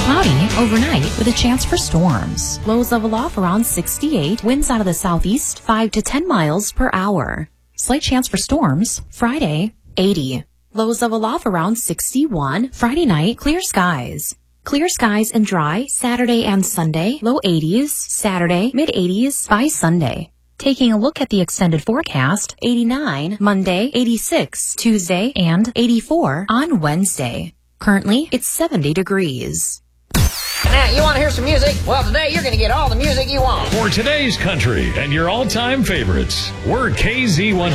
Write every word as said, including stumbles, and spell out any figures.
Cloudy overnight with a chance for storms. Lows level off around sixty-eight. Winds out of the southeast five to ten miles per hour. Slight chance for storms. Friday, eighty. Lows level off around sixty-one. Friday night, clear skies. Clear skies and dry Saturday and Sunday. Low eighties. Saturday, mid eighties by Sunday. Taking a look at the extended forecast, eighty-nine Monday, eighty-six Tuesday, and eighty-four on Wednesday. Currently, it's seventy degrees. Now, you want to hear some music? Well, today you're going to get all the music you want. For today's country and your all-time favorites, we're K Z one hundred.